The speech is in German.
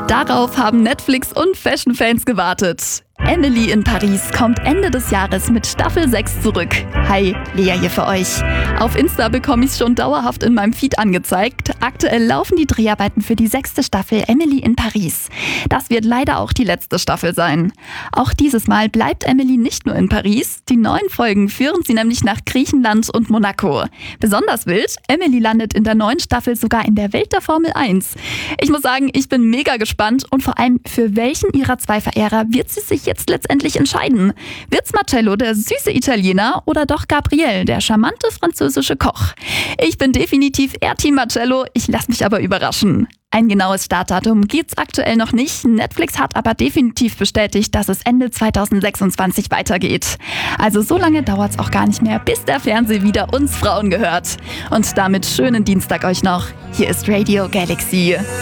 Darauf haben Netflix und Fashion-Fans gewartet. Emily in Paris kommt Ende des Jahres mit Staffel 6 zurück. Hi, Lea hier für euch. Auf Insta bekomme ich es schon dauerhaft in meinem Feed angezeigt. Aktuell laufen die Dreharbeiten für die 6. Staffel Emily in Paris. Das wird leider auch die letzte Staffel sein. Auch dieses Mal bleibt Emily nicht nur in Paris. Die neuen Folgen führen sie nämlich nach Griechenland und Monaco. Besonders wild, Emily landet in der neuen Staffel sogar in der Welt der Formel 1. Ich muss sagen, ich bin mega gespannt und vor allem, für welchen ihrer 2 Verehrer wird sie sich jetzt letztendlich entscheiden? Wird's Marcello, der süße Italiener, oder doch Gabriel, der charmante französische Koch? Ich bin definitiv eher Team Marcello, ich lasse mich aber überraschen. Ein genaues Startdatum gibt's aktuell noch nicht. Netflix hat aber definitiv bestätigt, dass es Ende 2026 weitergeht. Also so lange dauert's auch gar nicht mehr, bis der Fernseher wieder uns Frauen gehört. Und damit schönen Dienstag euch noch. Hier ist Radio Galaxy.